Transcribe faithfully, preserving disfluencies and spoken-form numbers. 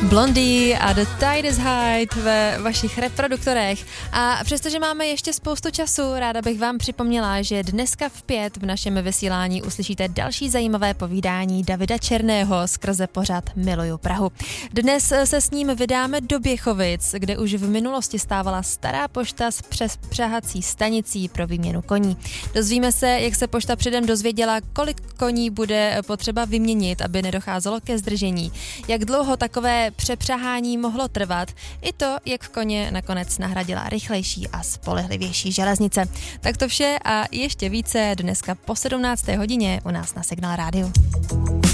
Blondie a The Tide is High ve vašich reproduktorech. A přestože máme ještě spoustu času, ráda bych vám připomněla, že dneska v pět v našem vysílání uslyšíte další zajímavé povídání Davida Černého skrze pořad Miluju Prahu. Dnes se s ním vydáme do Běchovic, kde už v minulosti stávala stará pošta s přespřahací stanicí pro výměnu koní. Dozvíme se, jak se pošta předem dozvěděla, kolik koní bude potřeba vyměnit, aby nedocházelo ke zdržení, jak dlouho takové přepřahání mohlo trvat, i to, jak koně nakonec nahradila rychlejší a spolehlivější železnice. Tak to vše a ještě více dneska po sedmnácté hodině u nás na Signál Rádiu.